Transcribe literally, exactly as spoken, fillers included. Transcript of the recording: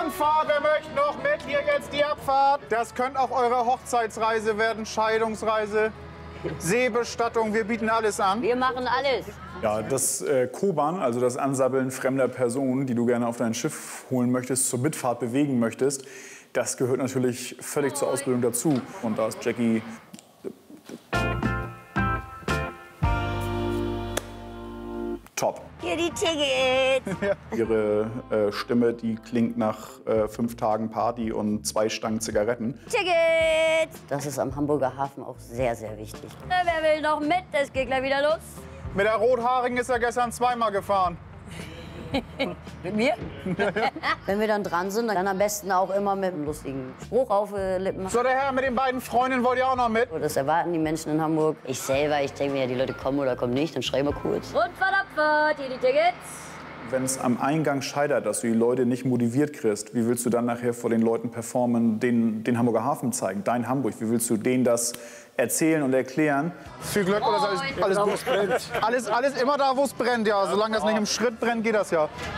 Anfahrt, wer möchte noch mit? Hier jetzt die Abfahrt. Das könnte auch eure Hochzeitsreise werden, Scheidungsreise, Seebestattung, wir bieten alles an. Wir machen alles. Ja, das äh, Koban, also das Ansabbeln fremder Personen, die du gerne auf dein Schiff holen möchtest, zur Mitfahrt bewegen möchtest, das gehört natürlich völlig zur Ausbildung dazu. Und da ist Jackie top. Hier die Tickets. Ihre äh, Stimme, die klingt nach äh, fünf Tagen Party und zwei Stangen Zigaretten. Tickets. Das ist am Hamburger Hafen auch sehr, sehr wichtig. Äh, wer will noch mit? Es geht gleich wieder los. Mit der Rothaarigen ist er gestern zweimal gefahren. Mit mir? Wenn wir dann dran sind, dann am besten auch immer mit einem lustigen Spruch auf die Lippen. So, der Herr mit den beiden Freundinnen wollt ihr auch noch mit? Das erwarten die Menschen in Hamburg. Ich selber, ich denke mir, die Leute kommen oder kommen nicht, dann schreiben wir kurz. Rundfahrt, Abfahrt, hier die Tickets. Wenn es am Eingang scheitert, dass du die Leute nicht motiviert kriegst, wie willst du dann nachher vor den Leuten performen, den, den Hamburger Hafen zeigen, dein Hamburg? Wie willst du denen das erzählen und erklären? Viel Glück oder ist alles, alles, alles, alles immer da, wo es brennt, ja. Solange das nicht im Schritt brennt, geht das ja.